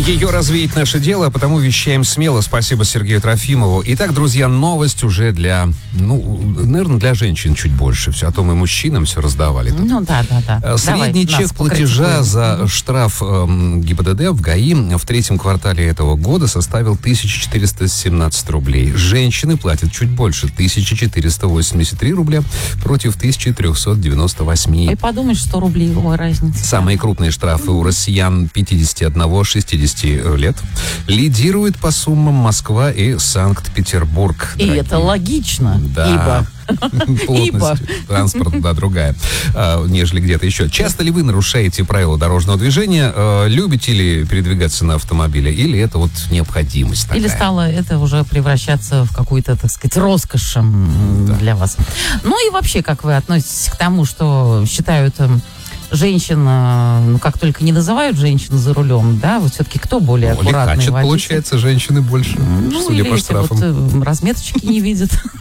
Ее развеять наше дело, а потому вещаем смело. Спасибо Сергею Трофимову. Итак, друзья, новость уже для, наверное, для женщин чуть больше. Все, а то мы мужчинам все раздавали. Тут. Да. Средний чек платежа за штраф ГИБДД в ГАИ в третьем квартале этого года составил 1417 рублей. Женщины платят чуть больше, 1483 рубля против 1398. И подумаешь, 100 рублей его разница. Самые крупные штрафы у россиян 51-60 лет. Лидирует по суммам Москва и Санкт-Петербург. И это логично, да. ибо Плотность транспорта, другая, нежели где-то еще. Часто ли вы нарушаете правила дорожного движения? Любите ли передвигаться на автомобиле? Или это вот необходимость такая? Или стало это уже превращаться в какую-то, так сказать, роскошь для вас? Ну и вообще, как вы относитесь к тому, что считают женщин, как только не называют женщин за рулем, да, вот все-таки кто более аккуратный водитель? Получается, женщины больше, судя или по штрафам. разметочки не видят.